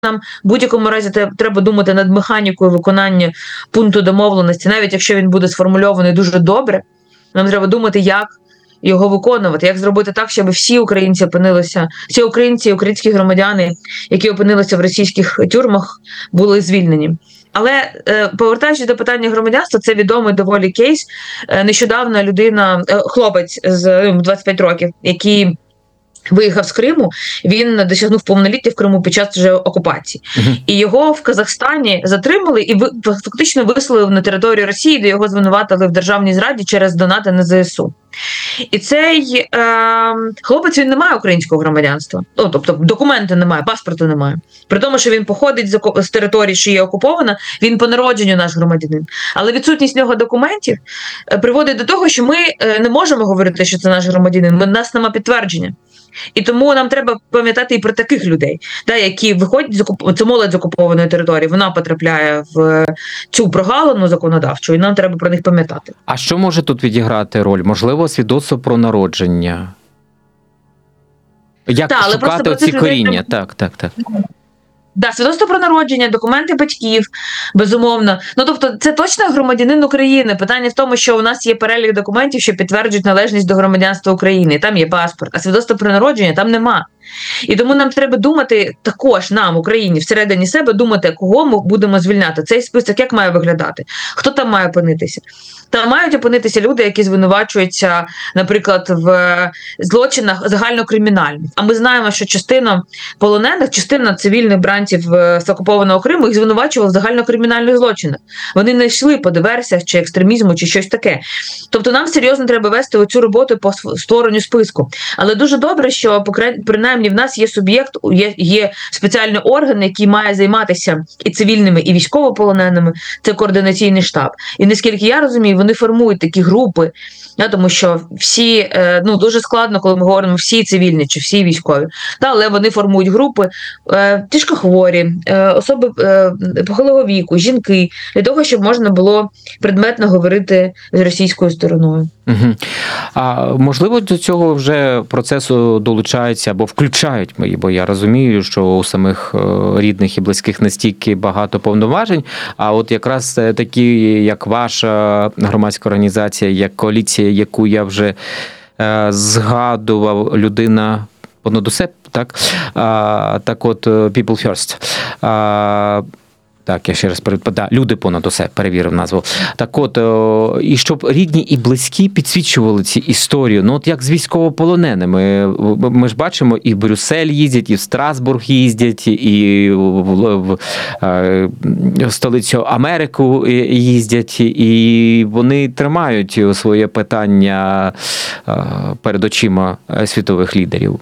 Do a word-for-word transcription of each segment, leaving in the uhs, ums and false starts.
нам в будь-якому разі треба думати над механікою виконання пункту домовленості, навіть якщо він буде сформульований дуже добре, нам треба думати, як його виконувати, як зробити так, щоб всі українці опинилися, всі українці і українські громадяни, які опинилися в російських тюрмах, були звільнені. Але повертаючись до питання громадянства, це відомий доволі кейс. Нещодавно людина, хлопець з двадцяти п'яти років, який виїхав з Криму, він досягнув повноліття в Криму під час вже окупації. Uh-huh. І його в Казахстані затримали і фактично вислали на територію Росії, де його звинуватили в державній зраді через донати на зе ес у. І цей е, хлопець, він не має українського громадянства. Ну, тобто документи немає, паспорту немає. При тому, що він походить з, з території, що є окупована, він по народженню наш громадянин. Але відсутність нього документів приводить до того, що ми не можемо говорити, що це наш громадянин, у нас немає підтвердження. І тому нам треба пам'ятати і про таких людей, да, які виходять з окуп... це молодь з окупованої території, вона потрапляє в цю прогалину законодавчу, і нам треба про них пам'ятати. А що може тут відіграти роль? Можливо, свідоцтво про народження? Як та, шукати оці коріння? Людей... Так, так, так. Да, свідоцтво про народження, документи батьків, безумовно. Ну, тобто, це точно громадянин України. Питання в тому, що у нас є перелік документів, що підтверджують належність до громадянства України. Там є паспорт, а свідоцтво про народження там нема. І тому нам треба думати також, нам, Україні, всередині себе, думати, кого ми будемо звільняти. Цей список як має виглядати? Хто там має опинитися? Там мають опинитися люди, які звинувачуються, наприклад, в злочинах загальнокримінальних. А ми знаємо, що частина полонених, частина цивільних бранців з окупованого Криму їх звинувачували в загальнокримінальних злочинах. Вони не йшли по диверсіях чи екстремізму, чи щось таке. Тобто нам серйозно треба вести оцю роботу по створенню списку. Але дуже добре, що принаймні в нас є суб'єкт, є, є спеціальний орган, який має займатися і цивільними, і військовополоненими. Це координаційний штаб. І наскільки я розумію, вони формують такі групи, да, тому що всі, ну дуже складно, коли ми говоримо всі цивільні чи всі військові, да, але вони формують групи е, тяжкохворі, е, особи е, похилого віку, жінки, для того, щоб можна було предметно говорити з російською стороною. Угу. А можливо, до цього вже процесу долучаються або включають мої, бо я розумію, що у самих рідних і близьких настільки багато повноважень, а от якраз такі, як ваша громадська організація, як коаліція, яку я вже е, згадував, людина понад усе, так? А, так от, People First. А, Так, я ще раз перепадаю. Люди понад усе, перевірив назву. Так от, і щоб рідні і близькі підсвічували ці історії. Ну, от як з військовополоненими. Ми ж бачимо, і в Брюссель їздять, і в Страсбург їздять, і в, в, в столицю Америку їздять, і вони тримають своє питання перед очима світових лідерів.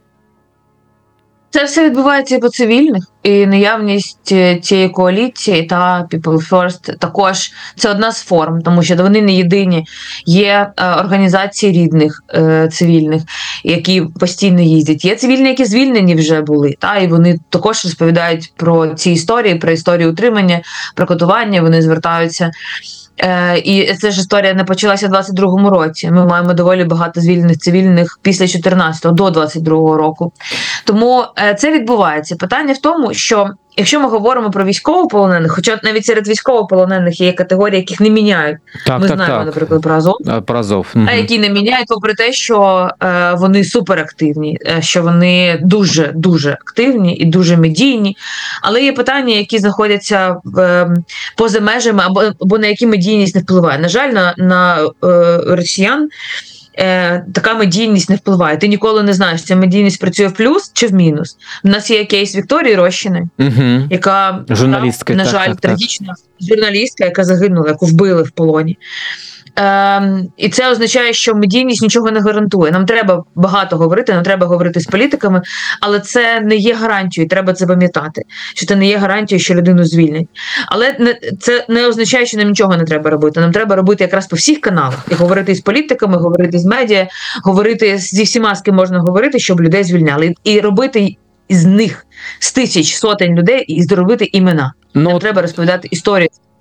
Це все відбувається і по цивільних, і наявність цієї коаліції та People First також це одна з форм, тому що вони не єдині. Є організації рідних е, цивільних, які постійно їздять. Є цивільні, які звільнені вже були, та, і вони також розповідають про ці історії, про історію утримання, про катування, вони звертаються. Е, і ця ж історія не почалася в двадцять другому році. Ми маємо доволі багато звільнених цивільних після чотирнадцятого до двадцять другого року. Тому е, це відбувається. Питання в тому, що якщо ми говоримо про військовополонених, хоча навіть серед військовополонених є категорії, яких не міняють. Так, ми так, знаємо, так. наприклад, про Азов. Про Азов. Угу. А які не міняють, попри те, що е, вони суперактивні, е, що вони дуже-дуже активні і дуже медійні. Але є питання, які знаходяться в, е, поза межами, або, або на які медійність не впливає. На жаль, на, на е, росіян Е, така медійність не впливає. Ти ніколи не знаєш, ця медійність працює в плюс чи в мінус. У нас є кейс Вікторії Рощиної, угу. яка, журналістка, на так, жаль, так, трагічна так. журналістка, яка загинула, яку вбили в полоні. Е, і це означає, що медійність нічого не гарантує. Нам треба багато говорити, нам треба говорити з політиками, але це не є гарантією, треба це пам'ятати, що це не є гарантією, що людину звільнять. Але не, це не означає, що нам нічого не треба робити. Нам треба робити якраз по всіх каналах. І говорити з політиками, говорити з медіа, говорити зі всіма, з ким можна говорити, щоб людей звільняли. І робити із них, з тисяч, сотень людей, і зробити імена. Ну, нам треба розповідати історію.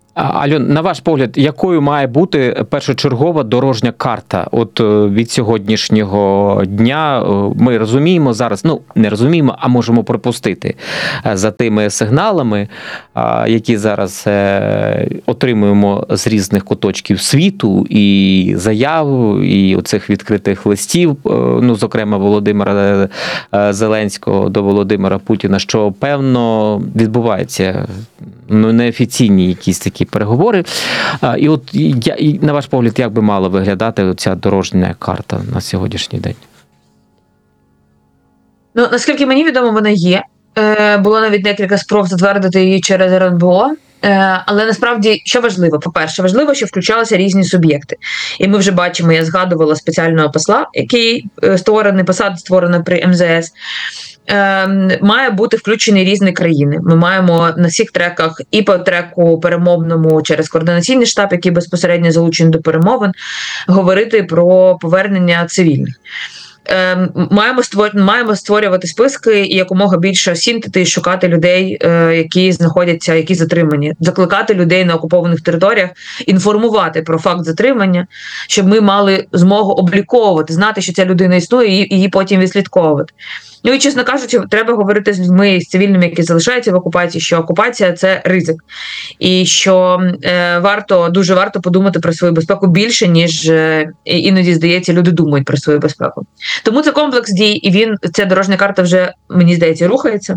Альон, на ваш погляд, якою має бути першочергова дорожня карта? От від сьогоднішнього дня ми розуміємо зараз, ну не розуміємо, а можемо припустити за тими сигналами, які зараз отримуємо з різних куточків світу, і заяв, і оцих відкритих листів, ну зокрема Володимира Зеленського до Володимира Путіна, що певно відбувається, ну неофіційні якісь такі переговори. І от я, на ваш погляд, як би мала виглядати ця дорожня карта на сьогоднішній день? Ну, наскільки мені відомо, вона є. Е, було навіть декілька спроб затвердити її через ер ен бе о. Е, але насправді, що важливо? По-перше, важливо, що включалися різні суб'єкти. І ми вже бачимо, я згадувала спеціального посла, який створений, посада створена при ем зе ес. Має бути включені різні країни. Ми маємо на всіх треках і по треку перемовному через координаційний штаб, який безпосередньо залучений до перемовин, говорити про повернення цивільних. Маємо створювати, маємо створювати списки і якомога більше сінтити і шукати людей, які знаходяться, які затримані, закликати людей на окупованих територіях, інформувати про факт затримання, щоб ми мали змогу обліковувати, знати, що ця людина існує, і її потім відслідковувати. Ну і, чесно кажучи, треба говорити з людьми, з цивільними, які залишаються в окупації, що окупація – це ризик. І що е, варто, дуже варто подумати про свою безпеку більше, ніж е, іноді, здається, люди думають про свою безпеку. Тому це комплекс дій, і він, ця дорожня карта вже, мені здається, рухається.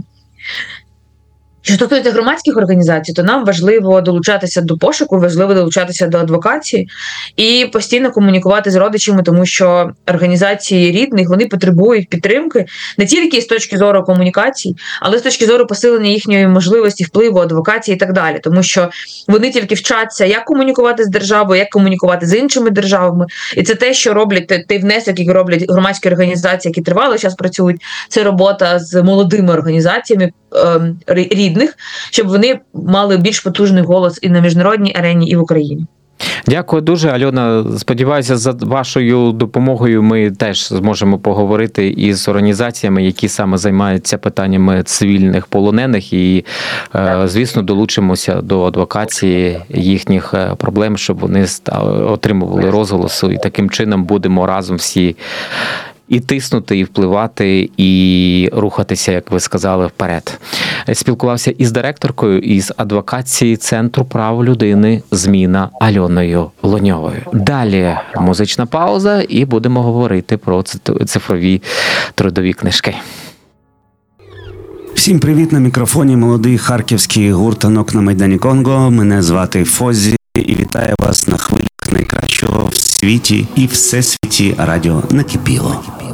Що стосується громадських організацій, то нам важливо долучатися до пошуку, важливо долучатися до адвокації і постійно комунікувати з родичами, тому що організації рідних, вони потребують підтримки не тільки з точки зору комунікацій, але з точки зору посилення їхньої можливості впливу, адвокації і так далі. Тому що вони тільки вчаться, як комунікувати з державою, як комунікувати з іншими державами. І це те, що роблять, той внесок, який роблять громадські організації, які тривало час працюють, це робота з молодими організаціями е, рідних, щоб вони мали більш потужний голос і на міжнародній арені, і в Україні. Дякую дуже, Альона. Сподіваюся, за вашою допомогою ми теж зможемо поговорити із організаціями, які саме займаються питаннями цивільних полонених, і, звісно, долучимося до адвокації їхніх проблем, щоб вони отримували розголосу, і таким чином будемо разом всі і тиснути, і впливати, і рухатися, як ви сказали, вперед. Спілкувався із директоркою із адвокації Центру прав людини «Зміна» Альоною Лоньовою. Далі музична пауза, і будемо говорити про цифрові трудові книжки. Всім привіт, на мікрофоні молодий харківський гурт «Танок на Майдані Конго». Мене звати Фозі і вітаю вас на хвилях найкращого в світі і всесвіті радіо «Накипіло».